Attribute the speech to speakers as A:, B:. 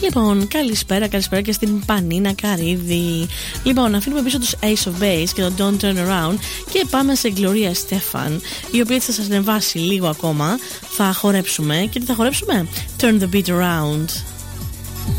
A: Λοιπόν, καλησπέρα και στην Πανίνα Καρύδη. Λοιπόν, αφήνουμε πίσω τους Ace of Base και το Don't Turn Around και πάμε σε Gloria Stefan, η οποία θα σας ανεβάσει λίγο ακόμα. Θα χορέψουμε και τι θα χορέψουμε? Turn the Beat Around.